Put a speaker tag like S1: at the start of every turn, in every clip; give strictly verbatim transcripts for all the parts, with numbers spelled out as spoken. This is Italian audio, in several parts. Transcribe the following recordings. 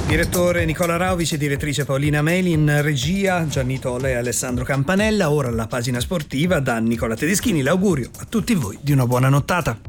S1: Direttore Nicola Rauvici e direttrice Paolina Meli, in regia Gianni Tola e Alessandro Campanella. Ora la pagina sportiva da Nicola Tedeschini. L'augurio a tutti voi di una buona nottata.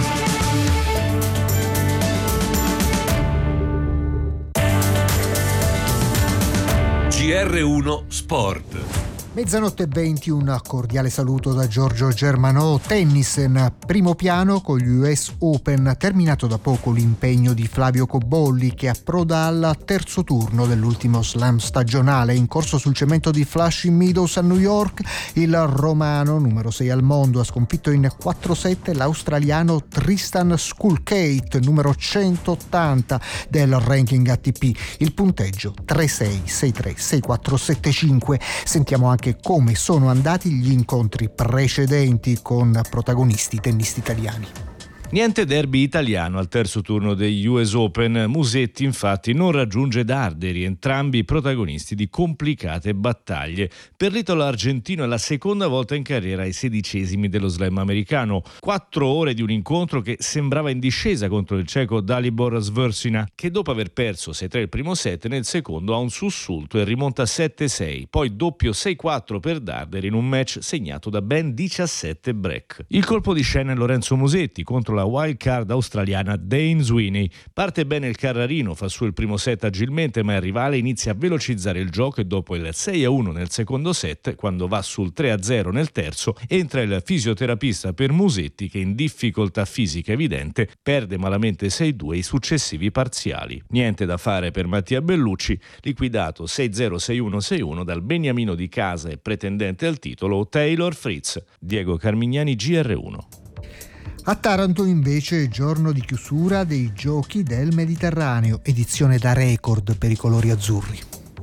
S2: G R uno Sport.
S3: Mezzanotte e venti, un cordiale saluto da Giorgio Germanò. Tennis in primo piano con gli U S Open. Terminato da poco l'impegno di Flavio Cobolli, che approda al terzo turno dell'ultimo slam stagionale. In corso sul cemento di Flushing Meadows a New York, il romano, numero sei al mondo, ha sconfitto in quattro sette l'australiano Tristan Skulkate, numero centottanta del ranking A T P. Il punteggio tre sei, sei tre, sei quattro, sette cinque. Sentiamo anche come sono andati gli incontri precedenti con protagonisti tennisti italiani.
S4: Niente derby italiano al terzo turno degli U S Open. Musetti infatti non raggiunge Darderi, entrambi protagonisti di complicate battaglie. Per l'italo argentino è la seconda volta in carriera ai sedicesimi dello slam americano. Quattro ore di un incontro che sembrava in discesa contro il ceco Dalibor Svršina, che dopo aver perso sei tre il primo set, nel secondo ha un sussulto e rimonta sette sei. Poi doppio sei quattro per Darderi in un match segnato da ben diciassette break. Il colpo di scena è Lorenzo Musetti contro la wild card australiana Dane Sweeney. Parte bene il Carrarino, fa su il primo set agilmente, ma il rivale inizia a velocizzare il gioco e dopo il sei a uno nel secondo set, quando va sul tre a zero nel terzo, entra il fisioterapista per Musetti, che in difficoltà fisica evidente perde malamente sei due i successivi parziali. Niente da fare per Mattia Bellucci, liquidato sei zero, sei uno, sei uno dal beniamino di casa e pretendente al titolo Taylor Fritz. Diego Carmignani, G R uno.
S3: A Taranto invece giorno di chiusura dei Giochi del Mediterraneo, edizione da record per i colori azzurri.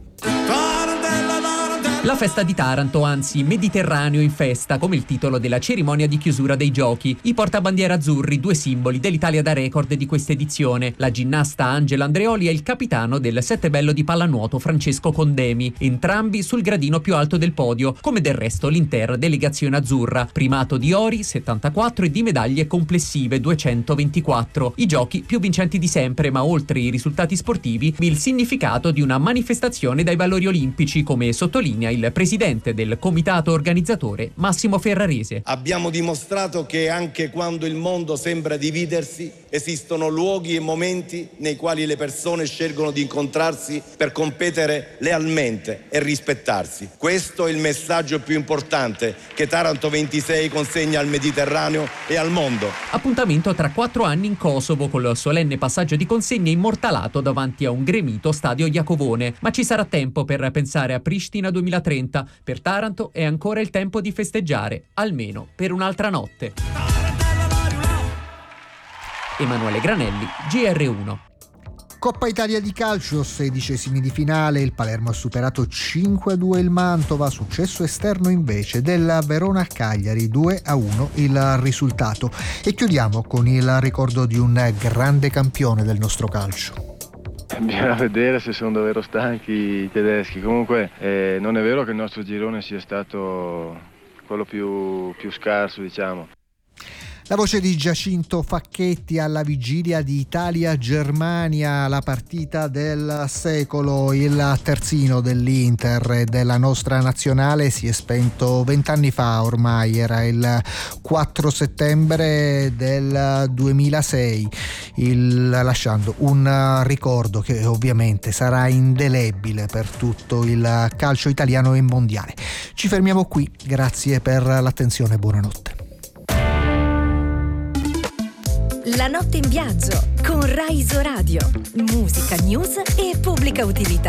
S5: La festa di Taranto, anzi Mediterraneo in festa, come il titolo della cerimonia di chiusura dei giochi. I portabandiera azzurri, due simboli dell'Italia da record di questa edizione. La ginnasta Angela Andreoli e il capitano del sette bello di pallanuoto Francesco Condemi, entrambi sul gradino più alto del podio, come del resto l'intera delegazione azzurra. Primato di ori settantaquattro e di medaglie complessive duecentoventiquattro. I giochi più vincenti di sempre, ma oltre i risultati sportivi, il significato di una manifestazione dai valori olimpici, come sottolinea il presidente del comitato organizzatore Massimo Ferrarese.
S6: Abbiamo dimostrato che anche quando il mondo sembra dividersi, esistono luoghi e momenti nei quali le persone scelgono di incontrarsi per competere lealmente e rispettarsi. Questo è il messaggio più importante che Taranto ventisei consegna al Mediterraneo e al mondo.
S5: Appuntamento tra quattro anni in Kosovo, col solenne passaggio di consegne immortalato davanti a un gremito stadio Iacovone. Ma ci sarà tempo per pensare a Pristina duemilatrenta. Per Taranto è ancora il tempo di festeggiare, almeno per un'altra notte. Emanuele Granelli, G R uno.
S3: Coppa Italia di calcio, sedicesimi di finale, il Palermo ha superato cinque a due il Mantova, successo esterno invece della Verona Cagliari, due a uno il risultato. E chiudiamo con il ricordo di un grande campione del nostro calcio.
S7: Bisogna vedere se sono davvero stanchi i tedeschi. Comunque eh, non è vero che il nostro girone sia stato quello più, più scarso, diciamo.
S3: La voce di Giacinto Facchetti alla vigilia di Italia-Germania, la partita del secolo. Il terzino dell'Inter e della nostra nazionale si è spento vent'anni fa ormai, era il quattro settembre del duemilasei, il, lasciando un ricordo che ovviamente sarà indelebile per tutto il calcio italiano e mondiale. Ci fermiamo qui, grazie per l'attenzione, buonanotte.
S8: La notte in viaggio con Rai Isoradio, musica, news e pubblica utilità.